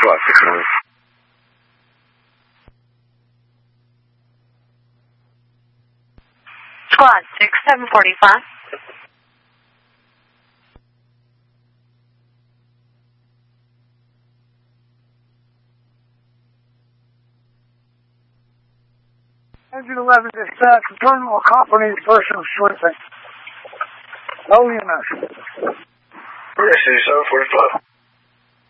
Squad 6-1. Squad 6-745. Engine 11 dispatch, return to accompany the person sleeping. No EMS. Yes, 745.